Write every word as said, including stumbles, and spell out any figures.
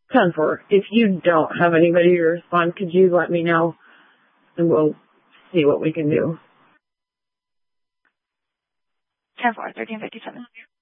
ten four. If you don't have anybody to respond, could you let me know, and we'll see what we can do. ten four, thirteen fifty-seven.